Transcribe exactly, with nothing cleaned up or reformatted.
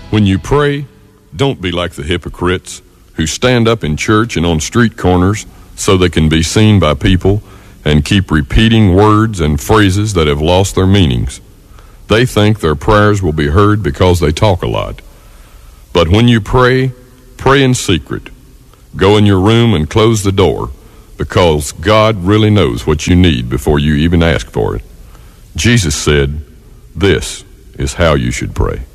When you pray, don't be like the hypocrites who stand up in church and on street corners so they can be seen by people and keep repeating words and phrases that have lost their meanings. They think their prayers will be heard because they talk a lot. But when you pray, pray in secret. Go in your room and close the door, because God really knows what you need before you even ask for it. Jesus said, "This is how you should pray."